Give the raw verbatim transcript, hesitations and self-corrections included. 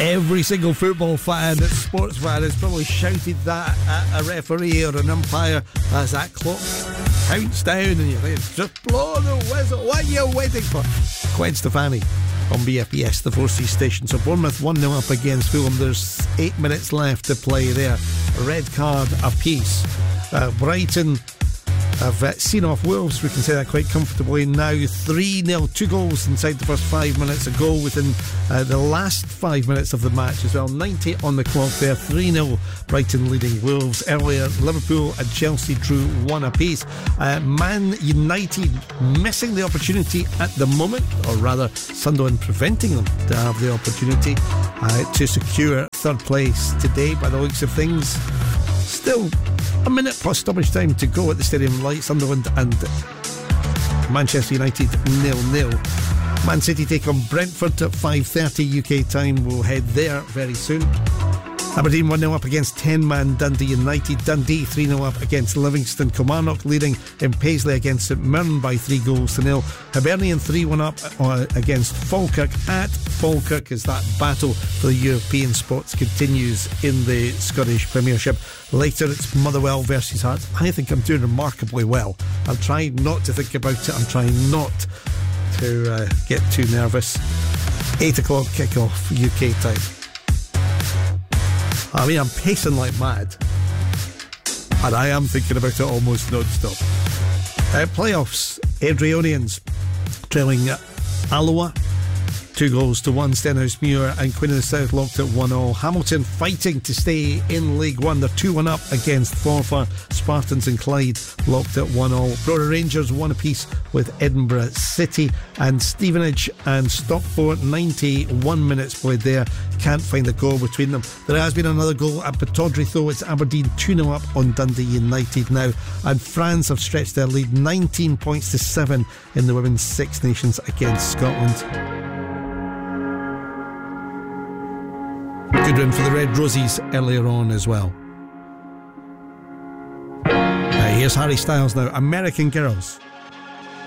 Every single football fan, sports fan, has probably shouted that at a referee or an umpire as that clock counts down and you're like, just blow the whistle. What are you waiting for? Gwen Stefani on B F B S, the Four Seas station. So Bournemouth one nil up against Fulham. There's eight minutes left to play there. A red card apiece. Uh, Brighton have uh, seen off Wolves, we can say that quite comfortably now. three nil, two goals inside the first five minutes, a goal within uh, the last five minutes of the match as well. ninety on the clock there. Three nil Brighton leading Wolves. Earlier Liverpool and Chelsea drew one apiece. uh, Man United missing the opportunity at the moment, or rather Sunderland preventing them to have the opportunity uh, to secure third place today by the looks of things. Still a minute plus stoppage time to go at the Stadium Light. Sunderland and Manchester United nil nil. Man City take on Brentford at five thirty U K time. We'll head there very soon. Aberdeen one nil up against ten-man Dundee United. Dundee three nil up against Livingston. Kilmarnock leading in Paisley against St Mirren by three goals to nil. Hibernian three one up against Falkirk at Falkirk as that battle for the European spots continues in the Scottish Premiership. Later it's Motherwell versus Hearts. I think I'm doing remarkably well. I'm trying not to think about it. I'm trying not to uh, get too nervous. eight o'clock kick-off U K time. I mean, I'm pacing like mad, and I am thinking about it almost non-stop. Uh, playoffs, Adrionians trailing Alloa two goals to one. Stenhousemuir and Queen of the South locked at one all. Hamilton fighting to stay in League One. They're two one up against Forfar. Spartans and Clyde locked at one all. Brora Rangers one apiece with Edinburgh City. And Stevenage and Stockport, ninety-one minutes played there. Can't find a goal between them. There has been another goal at Pittodrie though. It's Aberdeen two nil up on Dundee United now. And France have stretched their lead nineteen points to seven in the Women's Six Nations against Scotland. Good win for the Red Roses earlier on as well. Uh, here's Harry Styles now. American Girls.